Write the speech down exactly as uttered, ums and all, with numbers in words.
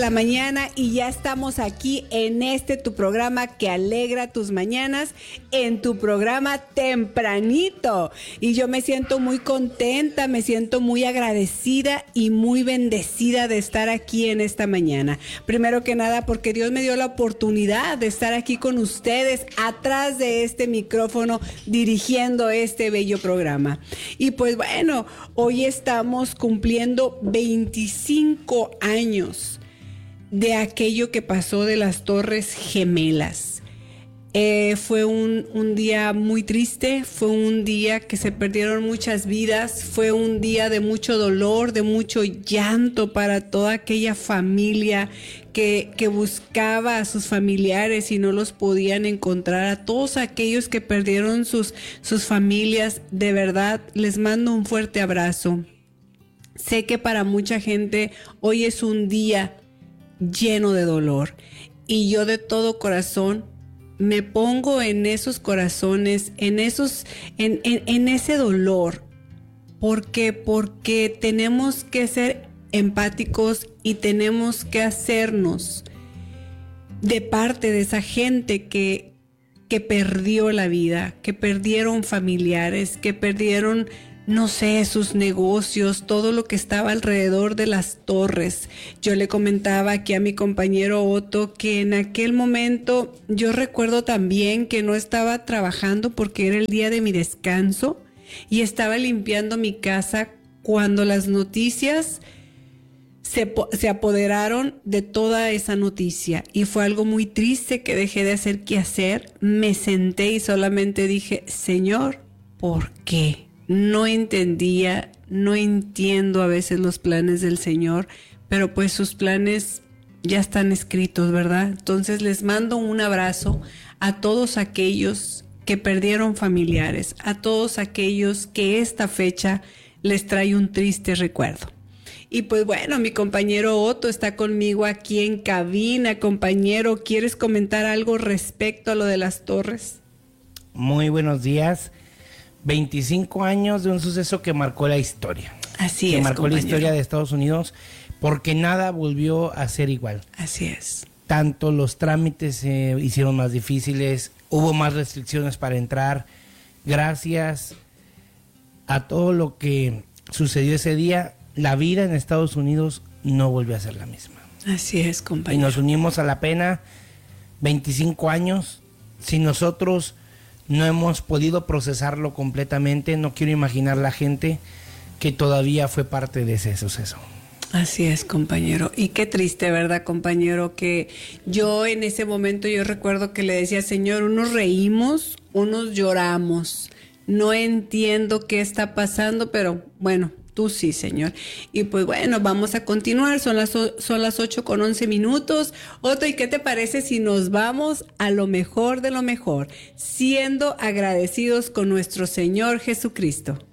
esta mañana y ya estamos aquí en este tu programa que alegra tus mañanas, en tu programa Tempranito. Y yo me siento muy contenta, me siento muy agradecida y muy bendecida de estar aquí en esta mañana. Primero que nada porque Dios me dio la oportunidad de estar aquí con ustedes atrás de este micrófono dirigiendo este bello programa. Y pues bueno, hoy estamos cumpliendo veinticinco años de aquello que pasó de las Torres Gemelas. Eh, fue un, un día muy triste, fue un día que se perdieron muchas vidas, fue un día de mucho dolor, de mucho llanto para toda aquella familia que, que buscaba a sus familiares y no los podían encontrar. A todos aquellos que perdieron sus, sus familias, de verdad les mando un fuerte abrazo. Sé que para mucha gente hoy es un día lleno de dolor y yo de todo corazón me pongo en esos corazones, en esos, en, en, en ese dolor. ¿Por qué? Porque tenemos que ser empáticos y tenemos que hacernos de parte de esa gente que, que perdió la vida, que perdieron familiares, que perdieron, no sé, sus negocios, todo lo que estaba alrededor de las torres. Yo le comentaba aquí a mi compañero Otto que en aquel momento yo recuerdo también que no estaba trabajando porque era el día de mi descanso y estaba limpiando mi casa cuando las noticias se, se apoderaron de toda esa noticia y fue algo muy triste que dejé de hacer qué hacer. Me senté y solamente dije, Señor, ¿por qué? No entendía, no entiendo a veces los planes del Señor, pero pues sus planes ya están escritos, ¿verdad? Entonces les mando un abrazo a todos aquellos que perdieron familiares, a todos aquellos que esta fecha les trae un triste recuerdo. Y pues bueno, mi compañero Otto está conmigo aquí en cabina. Compañero, ¿quieres comentar algo respecto a lo de las torres? Muy buenos días. veinticinco años de un suceso que marcó la historia. Así que es, Que marcó compañero. la historia de Estados Unidos porque nada volvió a ser igual. Así es. Tanto los trámites se eh, hicieron más difíciles, hubo más restricciones para entrar. Gracias a todo lo que sucedió ese día, la vida en Estados Unidos no volvió a ser la misma. Así es, compañero. Y nos unimos a la pena, veinticinco años, si nosotros no hemos podido procesarlo completamente, no quiero imaginar la gente que todavía fue parte de ese suceso. Así es, compañero. Y qué triste, ¿verdad, compañero? Que yo en ese momento yo recuerdo que le decía, Señor, unos reímos, unos lloramos. No entiendo qué está pasando, pero bueno, tú sí, Señor. Y pues bueno, vamos a continuar. Son las, son las ocho con once minutos. Otto, ¿y qué te parece si nos vamos a lo mejor de lo mejor? Siendo agradecidos con nuestro Señor Jesucristo.